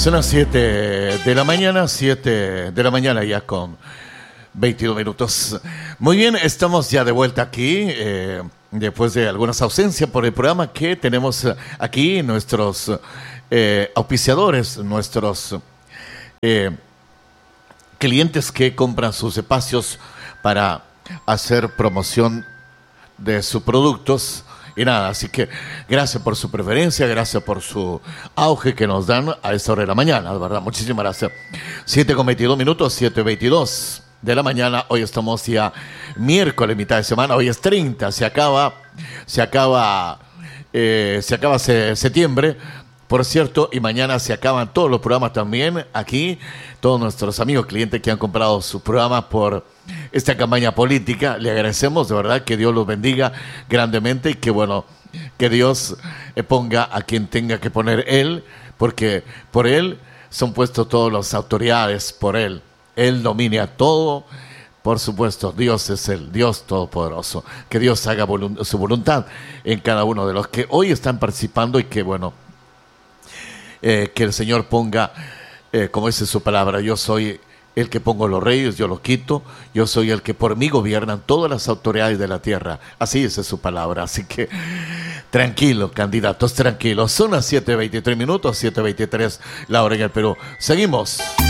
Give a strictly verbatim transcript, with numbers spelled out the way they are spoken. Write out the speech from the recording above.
Son las siete de la mañana, siete de la mañana ya con veintidós minutos. Muy bien, estamos ya de vuelta aquí, eh, después de algunas ausencias por el programa que tenemos aquí, nuestros eh, auspiciadores, nuestros eh, clientes que compran sus espacios para hacer promoción de sus productos. Y nada, así que gracias por su preferencia, gracias por su auge que nos dan a esta hora de la mañana, de verdad, muchísimas gracias. siete con veintidós minutos, siete veintidós de la mañana, hoy estamos ya miércoles, mitad de semana, hoy es treinta, se acaba, se acaba, eh, se acaba se, septiembre, por cierto, y mañana se acaban todos los programas también aquí, todos nuestros amigos clientes que han comprado sus programas por esta campaña política, le agradecemos de verdad, que Dios los bendiga grandemente y que bueno, que Dios ponga a quien tenga que poner Él, porque por Él son puestos todas las autoridades, por Él, Él domina todo, por supuesto, Dios es el Dios Todopoderoso, que Dios haga volun- su voluntad en cada uno de los que hoy están participando y que bueno, eh, que el Señor ponga, eh, como dice su palabra, yo soy el que pongo los reyes, yo los quito, yo soy el que por mí gobiernan todas las autoridades de la tierra. Así dice su palabra, así que tranquilos, candidatos, tranquilos. Son las siete veintitrés minutos, siete veintitrés la hora en el Perú. Seguimos.